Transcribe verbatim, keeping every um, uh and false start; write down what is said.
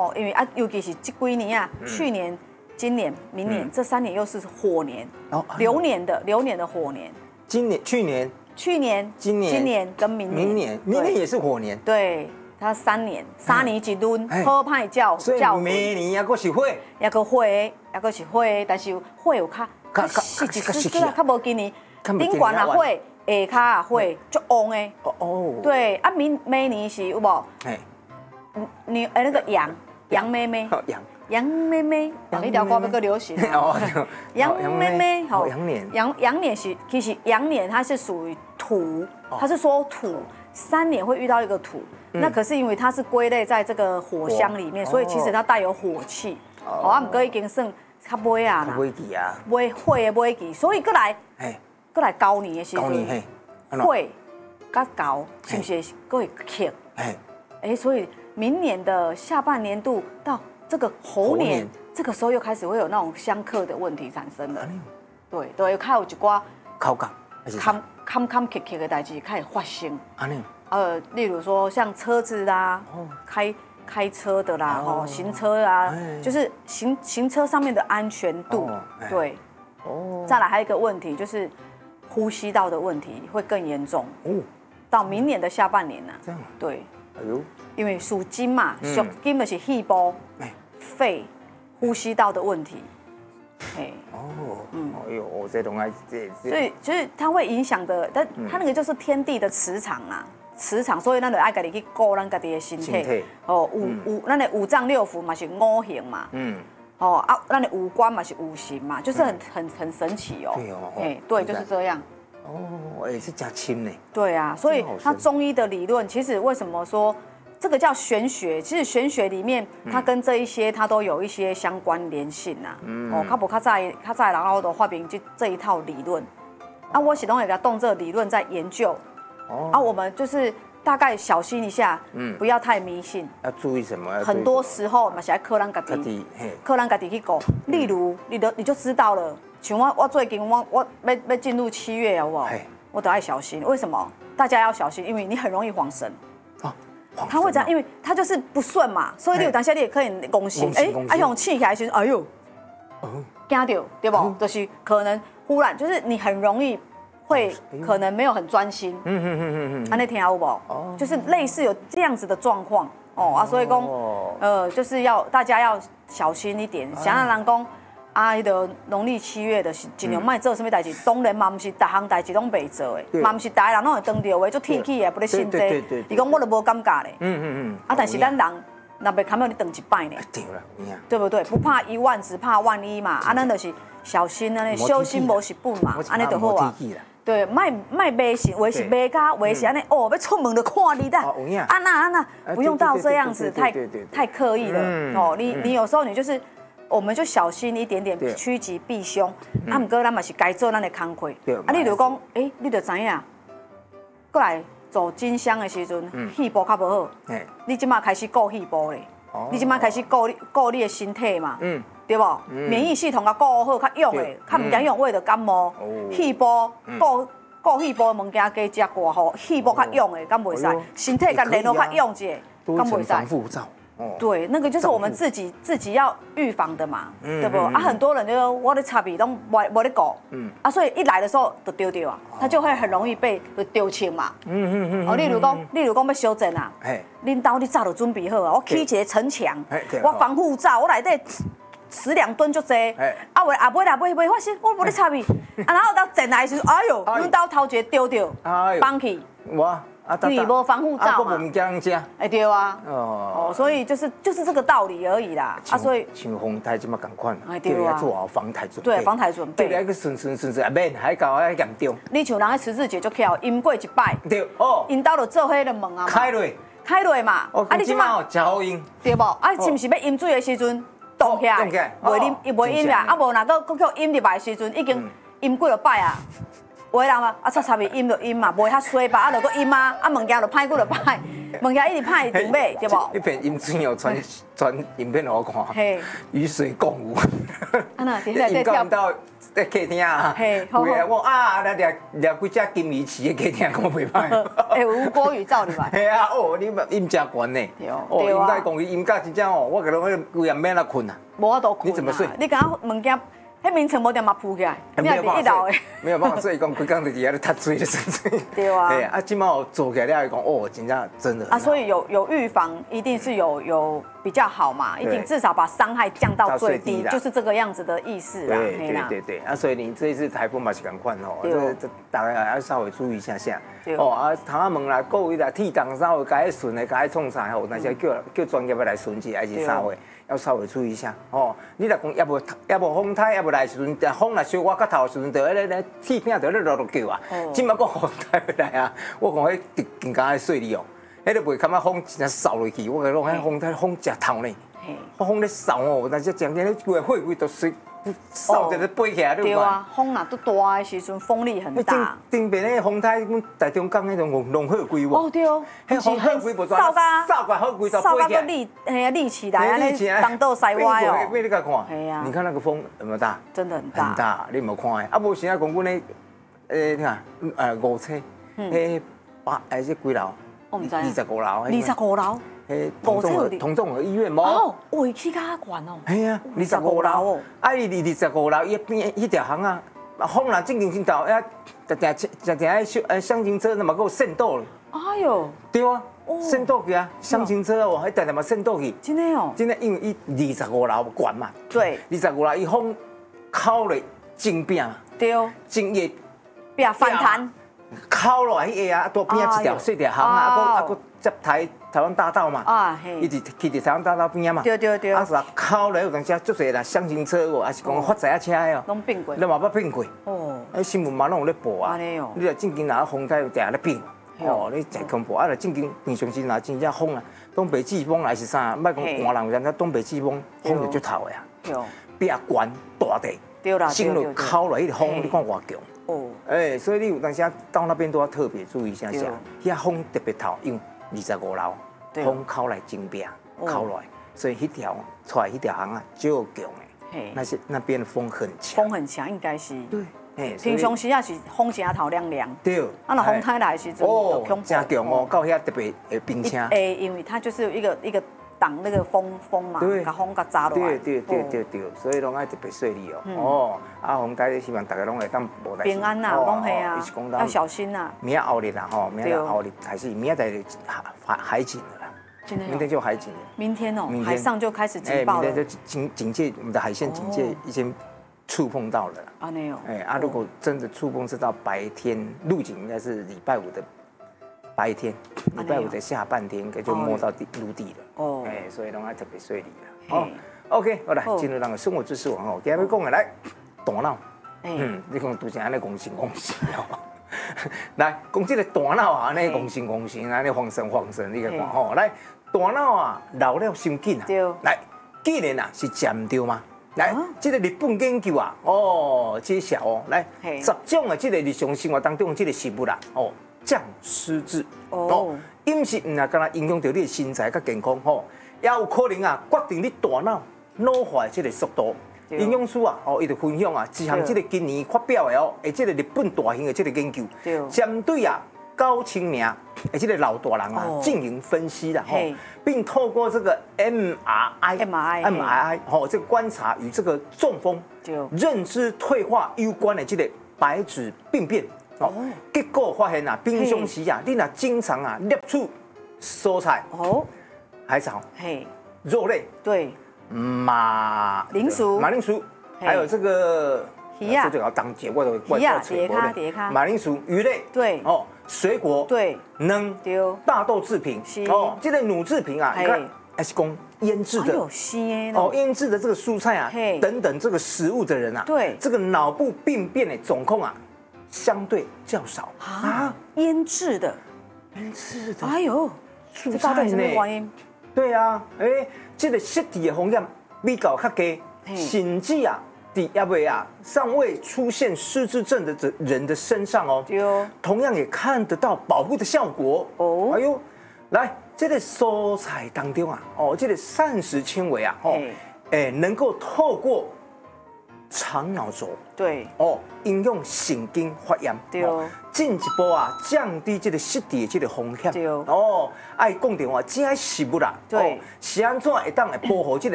哦，因为啊，尤其是这几年啊，去年、今年、明年这三年又是火年，流年的流年的火年。 今年、去年、 去年、 今年、 今年跟明年， 明年、明年也是火年。 对，它三年，三年一轮，好歹叫所以叫。 明年也阁是火， 也阁火，也阁是火，但是火有较较实一丝丝啊，较无今年顶悬啊火，下骹啊火，足旺的。哦。对啊，明明年是有无？哎。你哎那个羊羊妹妹。 羊。 羊妹妹，一条歌要个流行哦。羊妹妹， 好，羊年， 羊羊年是其实羊年它是属于土，它是说土三年会遇到一个土，那可是因为它是归类在这个火箱里面，所以其实它带有火气。哦，啊，唔过已经算较尾啊啦， 尾期啊， 尾火的尾期，所以过来，过来高年的时阵，火甲高是不是过会克？哎，哎，所以明年的下半年度到。这个猴年，这个时候又开始会有那种相克的问题产生了，对，都会开有一寡口角， 坎坎坎坷坷的代志开始发生。 安尼， 呃，例如说像车子啦，开开车的啦，哦，行车啊，就是行行车上面的安全度，对。哦。再来还有一个问题就是呼吸道的问题会更严重。哦。到明年的下半年呢？这样。对。哎呦。因为属金嘛，属金的是肺部、肺、呼吸道的问题。哎，哦，嗯，哎呦，我这东西这，所以就是它会影响的，但它那个就是天地的磁场啦，磁场，所以咱就爱家己去顾咱家己的身体。哦，五五，咱的五脏六腑嘛是五行嘛，嗯，哦啊，咱的五官嘛是五行嘛，就是很很很神奇哦。对哦，哎，对，就是这样。 哦，哎，是加轻呢。 对啊，所以它中医的理论，其实为什么说？这个叫玄学，其实玄学里面，它跟这一些它都有一些相关联性呐。嗯、哦，较无较早较早然后都发明这这一套理论，啊，我始终也在动这个理论在研究。哦。啊，我们就是大概小心一下，嗯，不要太迷信。 要注意什么？ 很多时候嘛是要靠咱家己，靠咱家己去讲。例如，你都你就知道了。像我我最近我我要要进入七月好不好？我都要小心。为什么？大家要小心，因为你很容易晃神。他会这样，因为他就是不顺嘛，所以你有当下你也可以恭喜，哎，哎用气起来时，哎呦，惊到对不？就是可能忽然就是你很容易会可能没有很专心，嗯嗯嗯嗯嗯，啊那听有无？就是类似有这样子的状况哦啊，所以讲呃就是要大家要小心一点，想让人讲。啊，迄个农历七月的是尽量莫做什么代志，当然嘛，唔是逐项代志拢袂做的，嘛唔是大人拢会当着的，做铁气的，不咧信这。伊讲我都无感觉咧。嗯嗯嗯。啊，但是咱人若袂堪要你当一摆呢。对啦，对不对？不怕一万，只怕万一嘛。啊，咱就是小心啊，小心无是本嘛，安尼就好啊。对，莫莫迷信，有的是迷家，有的是安尼哦，要出门就看你的。啊那啊那，不用到这样子，太太刻意了。哦，你你有时候你就是。我们就小心一点点，趋吉避凶。啊，唔过咱嘛是该做咱的工课。啊，你就讲，哎，你就知影，过来走金香的时阵，肺部较无好。你即马开始顾肺部咧，你即马开始顾顾你的身体嘛，对不？免疫系统较顾好，较勇的，较唔惊用为着感冒。肺部顾顾肺部的物件加食寡好，肺部较勇的，敢袂使？身体甲练到较勇者，敢袂使？对，那个就是我们自己自己要预防的嘛，对不？啊，很多人就说我的差别都无无咧顾，啊，所以一来的时候就丢丢啊，他就会很容易被丢清嘛。嗯嗯嗯。哦，例如讲，例如讲要修正啊，恁兜你早就准备好啊，我起一个城墙，我防护罩，我内底十两吨就济，啊，袂啊袂啦袂袂发生，我无咧差别，啊，然后到进来时，哎呦，恁兜头一个丢丢，放去。哇。你无防护罩嘛？ 唔惊食。 哎对啊。哦。哦，所以就是就是这个道理而已啦。啊，所以像风台这么赶快，哎对啊，做好防台准备。 对，防台准备。 对，那个顺顺顺顺啊，免海搞啊严重。 你像人个持字节就巧，阴过一摆。对哦。因兜就做迄个门啊。 开落。 开落嘛。 哦，啊你即马真好阴。 对无？啊，是毋是要饮水的时阵冻起来？袂啉，袂饮啦。啊无，若个佫叫饮入来的时阵，已经饮过了摆啊。 有的人嘛，啊，插插咪阴就阴嘛，无遐衰吧，啊，就搁阴啊，啊，物件就歹，佫就歹，物件一直歹顶尾，对无？ 一片阴水哦，传传影片给我看，嘿，与水共舞。 啊那，对对对， 跳到在客厅啊，嘿，有个我啊，来掠掠几只金鱼翅的客厅，讲袂歹。 哎，有国语照入来。 系啊，哦，你音真悬呢。哦，音在讲音价真正哦，我个人我规夜免来困啊。 无法度困。 你怎么睡？ 你讲物件。迄眠床无点嘛铺起来， 你还伫一楼诶，没有办法睡，讲规工就伫遐咧踢水咧睡睡。 对啊。 哎，啊，今毛做起来了，讲哦，真正真的。 啊，所以有有预防，一定是有有比较好嘛，一定至少把伤害降到最低，就是这个样子的意思啦。 对对对对，啊，所以你这一次台风嘛是赶快哦，这这大家要稍微注意一下下。哦啊，窗仔门啦、各位啦、铁档稍微该顺的、该创啥吼，那些叫叫专业的来顺起，还是啥货？要稍微注意一下哦。你若讲也无也无风台，也无来时阵，风来烧我脚头的时阵，就咧咧铁片就咧落落叫啊。今麦讲风台来啊，我讲迄更加爱碎哩哦，迄个袂感觉风真扫落去，我讲迄风台风食头呢，风咧扫哦，但是讲天咧规个火规都碎。扫着咧飞起来， 对啊，风若都大的时阵，风力很大。顶边那风台，阮台中港迄种龙鹤龟哦，对哦， 迄龙鹤龟无扫甲扫甲鹤龟就飞起来， 立嘿啊立起来，安尼当到塞歪哦。 俾你甲看，系啊，你看那个风有没有大？ 真的很大， 很大，你有没有看诶？啊，无时啊讲阮咧，诶，你看，呃，五车，迄八，诶，这几楼？ 我唔知。 二十五楼。 二十五楼。 诶，同综合同综合医院无？ 哦，位起较悬哦。 系啊，二十五楼哦。啊，伊二二十五楼伊边迄条巷啊，风若正经正到，哎，常常常常迄诶厢型车，那么够渗透了。 哎呦， 对啊，渗透去啊，厢型车哦，迄常常嘛渗透去。 真的哦。 真的，因为伊二十五楼悬嘛。 对。 二十五楼伊风靠咧正边。 对。 正热。 边反弹。 靠落来迄个啊，多边一条细条巷啊，啊个啊个接台台湾大道嘛，啊嘿，伊伫去伫台湾大道边嘛， 对对对， 啊是啊靠来有当时足侪啦，厢型车哦，还是讲发财车的哦， 拢变过， 你嘛捌变过，哦，啊新闻嘛拢有咧报啊，你若正经拿风台有定咧变，哦，你真恐怖，啊若正经平常时拿真正风啊，东北季风还是啥，莫讲寒人有人东北季风，风就足透的呀，对，壁悬大地，对啦，心落靠来迄个风，你看偌强。哦，哎，所以你有当时到那边都要特别注意一下下，遐风特别透，因为二十五楼风靠来正边，靠来，所以迄条出来迄条巷啊，就强诶，那些那边的风很强， 风很强，应该是对，哎， 平常时也是风正透凉凉， 对， 啊，那风台来的时阵就强，真强哦，到遐特别诶冰车， 诶，因为它就是一个一个。挡那个风风嘛，把风给砸落来。 对对对对对，所以拢爱特别顺利哦。哦，啊，风台希望大家拢会当无代志。 平安呐，拢系啊，要小心呐。 明仔后日啦，吼，明仔后日开始，明仔载海海警了啦。明天就海警了。 明天哦，海上就开始警报了。 明天就警警戒，我们的海线警戒已经触碰到了。 啊，没有。 哎啊，如果真的触碰是到白天，路警应该是礼拜五的。白天，礼拜五的下半天，应该就摸到地陆地了。哦，哎，所以拢爱特别顺利了。哦 ，OK， 好来进入咱个生活知识网哦。今日要讲的来，大脑。嗯，你讲拄则安尼讲神讲神哦。来，讲这个大脑啊，安尼讲神讲神，安尼晃神晃神，你个看吼。来，大脑啊，老了伤紧啊。对。来，既然啊是占着嘛。来，这个日本研究啊，哦，揭晓哦。来，十种的这个日常生活当中这个食物啦，哦。降失智哦，饮食唔係干那影響到你的身材甲健康吼，也有可能啊決定你大腦老化的這個速度。營養師啊，哦，伊就分享啊，一項這個今年發表的哦，誒，這個日本大型的這個研究，針對啊高青年誒這個老大人啊進行分析啦，吼，並透過這個 M R I、M R I 吼，這個觀察與這個中風、認知退化有關的這個白質病變。哦，結果發現啊，平常時啊，你若經常啊攝取蔬菜、哦、海草、嘿、肉類，對，馬鈴薯、 馬鈴薯，還有這個魚啊，這個當節我都我我吹過的，馬鈴薯、魚類，對，哦，水果，對，能，對，大豆製品，哦，這個乳製品啊，你看還是講醃製的， 有鮮哦，醃製的這個蔬菜啊，等等這個食物的人啊，對，這個腦部病變的總控啊。相對較少啊，醃製的， 醃製的， 哎呦，這到底是什麼原因？ 對啊，哎，這個實體的風險比較較低，甚至啊， 底亚维啊，尚未出现失智症的人的身上哦， 对， 同样也看得到保护的效果哦。哎呦，来，这个蔬菜当中啊，哦，这个膳食纤维啊，哦，哎，能够透过肠脑轴， 对， 哦，应用神经发炎， 对， 进一步啊降低这个失智的这个风险， 对， 哦，爱讲电话，真系食物啦， 对， 是安怎会当来保护这个